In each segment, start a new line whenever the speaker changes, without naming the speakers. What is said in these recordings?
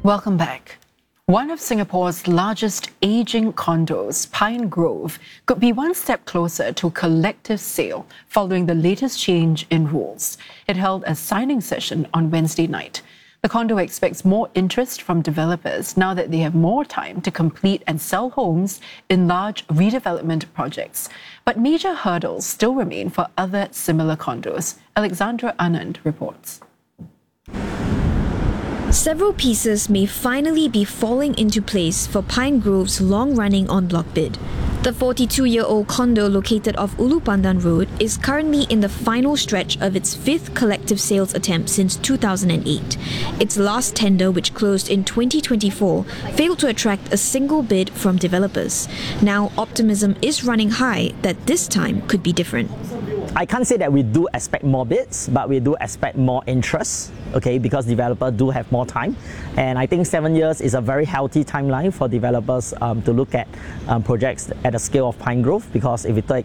Welcome back. One of Singapore's largest aging condos, Pine Grove, could be one step closer to collective sale following the latest change in rules. It held a signing session on Wednesday night. The condo expects more interest from developers now that they have more time to complete and sell homes in large redevelopment projects. But major hurdles still remain for other similar condos. Alexandra Anand reports.
Several pieces may finally be falling into place for Pine Grove's long-running en-bloc bid. The 42-year-old condo located off Ulu Pandan Road is currently in the final stretch of its fifth collective sales attempt since 2008. Its last tender, which closed in 2024, failed to attract a single bid from developers. Now, optimism is running high that this time could be different.
I can't say that we do expect more bids, but we do expect more interest, okay, because developers do have more time. And I think 7 years is a very healthy timeline for developers to look at projects at the scale of Pine Grove, because if we take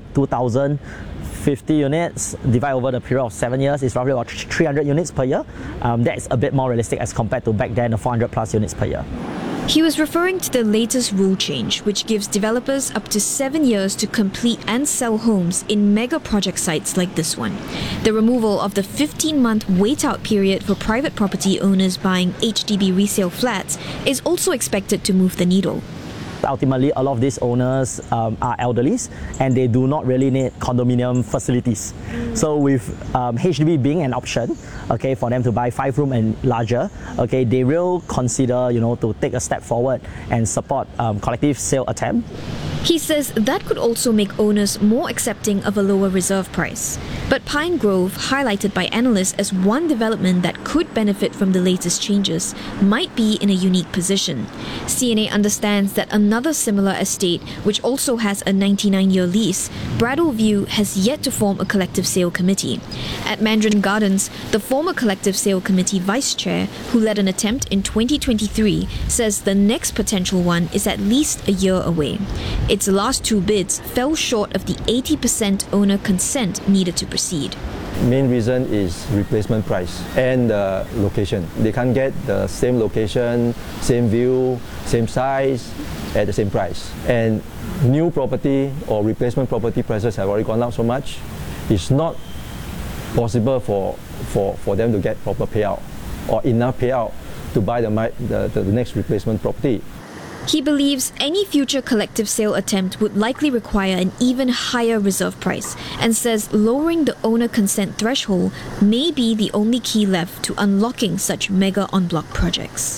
2,050 units, divide over the period of 7 years, it's roughly about 300 units per year. That's a bit more realistic as compared to back then, the 400 plus units per year.
He was referring to the latest rule change, which gives developers up to 7 years to complete and sell homes in mega project sites like this one. The removal of the 15-month wait-out period for private property owners buying HDB resale flats is also expected to move the needle.
Ultimately, a lot of these owners are elderlies and they do not really need condominium facilities. So with HDB being an option, okay, for them to buy 5-room and larger, okay, they will consider, to take a step forward and support collective sale attempt.
He says that could also make owners more accepting of a lower reserve price. But Pine Grove, highlighted by analysts as one development that could benefit from the latest changes, might be in a unique position. CNA understands that another similar estate, which also has a 99-year lease, Bradwell View, has yet to form a collective sale committee. At Mandarin Gardens, the former collective sale committee vice chair, who led an attempt in 2023, says the next potential one is at least a year away. Its last two bids fell short of the 80% owner consent needed to proceed.
Main reason is replacement price and the location. They can't get the same location, same view, same size at the same price. And new property or replacement property prices have already gone up so much. It's not possible for them to get proper payout or enough payout to buy the next replacement property.
He believes any future collective sale attempt would likely require an even higher reserve price and says lowering the owner consent threshold may be the only key left to unlocking such mega en-bloc projects.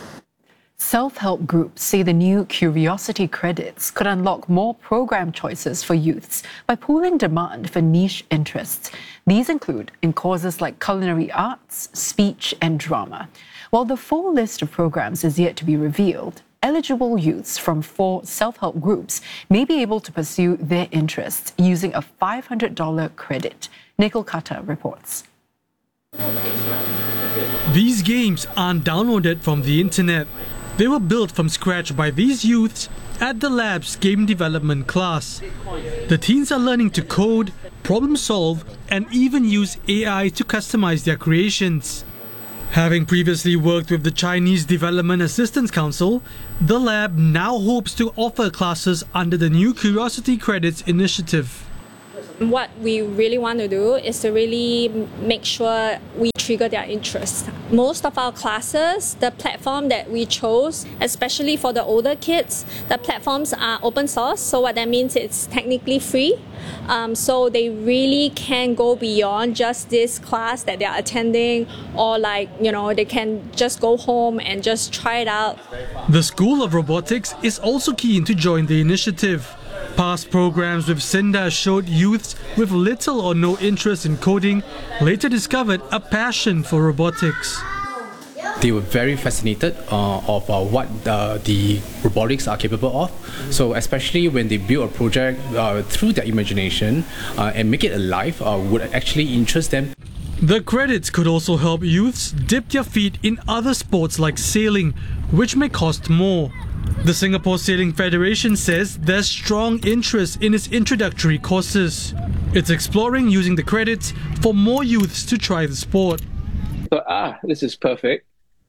Self-help groups say the new Curiosity credits could unlock more program choices for youths by pooling demand for niche interests. These include in courses like culinary arts, speech and drama. While the full list of programs is yet to be revealed, eligible youths from 4 self-help groups may be able to pursue their interests using a $500 credit. Nicole Carter reports.
These games aren't downloaded from the internet. They were built from scratch by these youths at the lab's game development class. The teens are learning to code, problem solve, and even use AI to customize their creations. Having previously worked with the Chinese Development Assistance Council, the lab now hopes to offer classes under the new Curiosity Credits initiative.
What we really want to do is to really make sure we trigger their interest. Most of our classes, the platform that we chose, especially for the older kids, the platforms are open source. So what that means, it's technically free. So they really can go beyond just this class that they are attending, or they can just go home and just try it out.
The School of Robotics is also keen to join the initiative. Past programs with CINDA showed youths with little or no interest in coding later discovered a passion for robotics.
They were very fascinated of what the robotics are capable of. So especially when they build a project through their imagination and make it alive would actually interest them.
The credits could also help youths dip their feet in other sports like sailing, which may cost more. The Singapore Sailing Federation says there's strong interest in its introductory courses. It's exploring using the credits for more youths to try the sport.
So, this is perfect.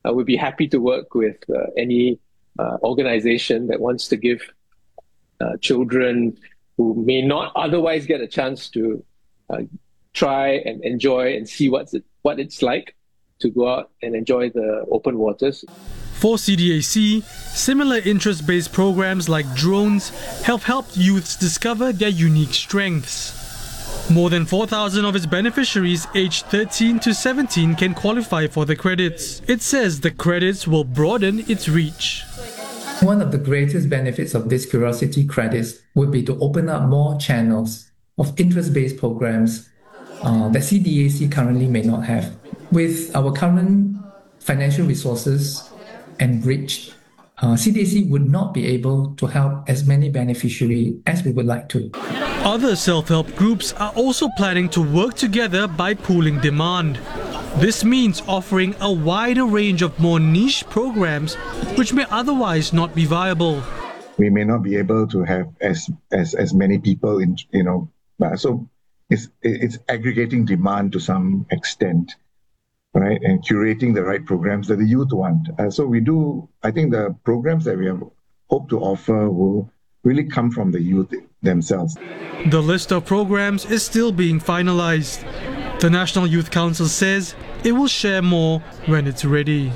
we'd be happy to work with any organization that wants to give children who may not otherwise get a chance to try and enjoy and see what it's like to go out and enjoy the open waters.
For CDAC, similar interest-based programs like drones have helped youths discover their unique strengths. More than 4,000 of its beneficiaries aged 13 to 17 can qualify for the credits. It says the credits will broaden its reach.
One of the greatest benefits of these Curiosity credits would be to open up more channels of interest-based programs that CDAC currently may not have. With our current financial resources and reach, CDAC would not be able to help as many beneficiaries as we would like to.
Other self-help groups are also planning to work together by pooling demand. This means offering a wider range of more niche programs which may otherwise not be viable.
We may not be able to have as many people in, so it's aggregating demand to some extent, right? And curating the right programs that the youth want. I think the programs that we have hope to offer will really come from the youth themselves.
The list of programs is still being finalized. The National Youth Council says it will share more when it's ready.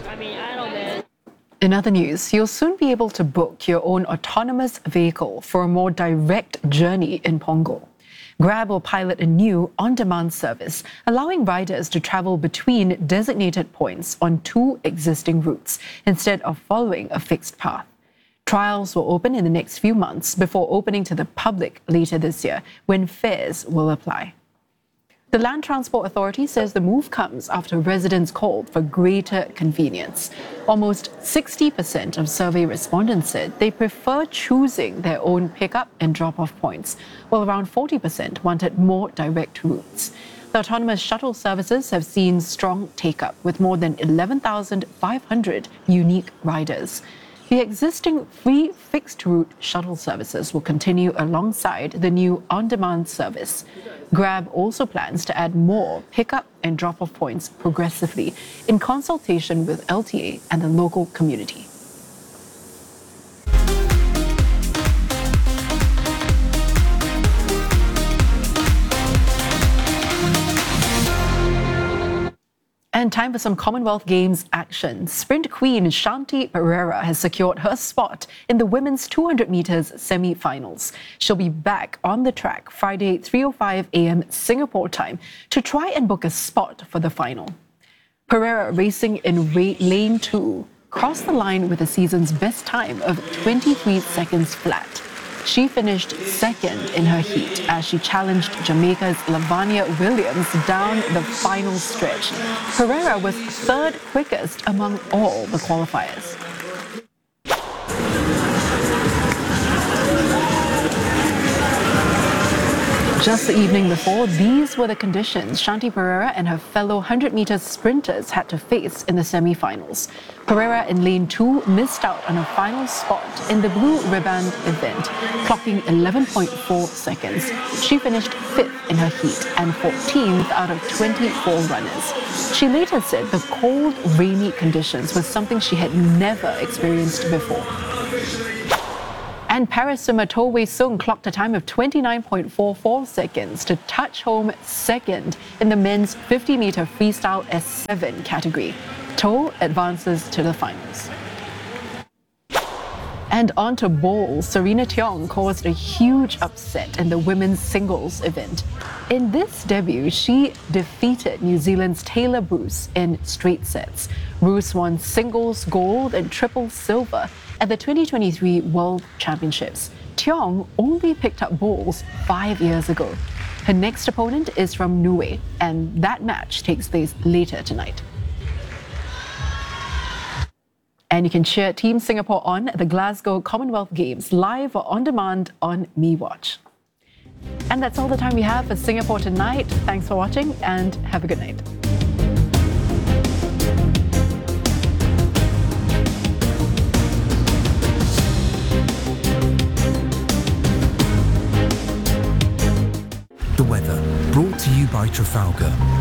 In other news, you'll soon be able to book your own autonomous vehicle for a more direct journey in Punggol. Grab will pilot a new on-demand service, allowing riders to travel between designated points on 2 existing routes instead of following a fixed path. Trials will open in the next few months before opening to the public later this year, when fares will apply. The Land Transport Authority says the move comes after residents called for greater convenience. Almost 60% of survey respondents said they prefer choosing their own pick-up and drop-off points, while around 40% wanted more direct routes. The autonomous shuttle services have seen strong take-up, with more than 11,500 unique riders. The existing free fixed-route shuttle services will continue alongside the new on-demand service. Grab also plans to add more pick-up and drop-off points progressively in consultation with LTA and the local community. And time for some Commonwealth Games action. Sprint queen Shanti Pereira has secured her spot in the women's 200 metres semi-finals. She'll be back on the track Friday 3:05 a.m. Singapore time to try and book a spot for the final. Pereira, racing in lane 2, crossed the line with the season's best time of 23 seconds flat. She finished second in her heat as she challenged Jamaica's Lavanya Williams down the final stretch. Pereira was third quickest among all the qualifiers. Just the evening before, these were the conditions Shanti Pereira and her fellow 100-metre sprinters had to face in the semi-finals. Pereira in lane 2 missed out on a final spot in the Blue Ribbon event, clocking 11.4 seconds. She finished 5th in her heat and 14th out of 24 runners. She later said the cold, rainy conditions was something she had never experienced before. And Paris swimmer To Wei Sung clocked a time of 29.44 seconds to touch home second in the men's 50-metre freestyle S7 category. To advances to the finals. And on to bowls, Serena Tiong caused a huge upset in the women's singles event. In this debut, she defeated New Zealand's Taylor Bruce in straight sets. Bruce won singles gold and triple silver at the 2023 World Championships. Tiong only picked up bowls 5 years ago. Her next opponent is from Niue, and that match takes place later tonight. And you can cheer Team Singapore on at the Glasgow Commonwealth Games live or on demand on MeWatch. And that's all the time we have for Singapore Tonight. Thanks for watching and have a good night.
The weather, brought to you by Trafalgar.